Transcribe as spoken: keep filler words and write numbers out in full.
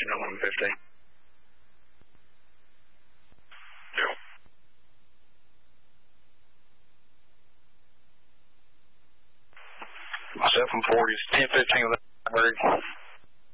approaching eleven fifty. Yeah. Myself and forty is ten fifteen with Blackbird.